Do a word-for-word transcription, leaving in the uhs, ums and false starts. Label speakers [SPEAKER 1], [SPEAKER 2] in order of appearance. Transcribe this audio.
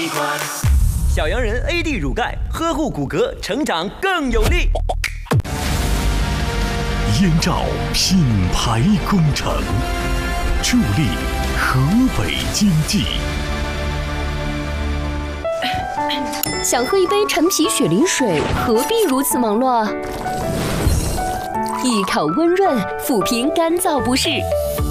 [SPEAKER 1] 习惯。
[SPEAKER 2] 小羊人 A D 乳钙，呵护骨骼，成长更有力。
[SPEAKER 3] 燕赵品牌工程，助力河北经济。
[SPEAKER 4] 想喝一杯陈皮雪梨水，何必如此忙碌？一口温润，抚平干燥不适。